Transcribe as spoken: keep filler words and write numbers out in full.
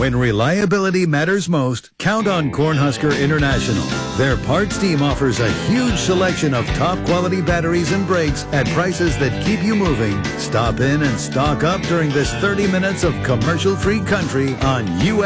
When reliability matters most, count on Cornhusker International. Their parts team offers a huge selection of top-quality batteries and brakes at prices that keep you moving. Stop in and stock up during this thirty minutes of commercial-free country on U S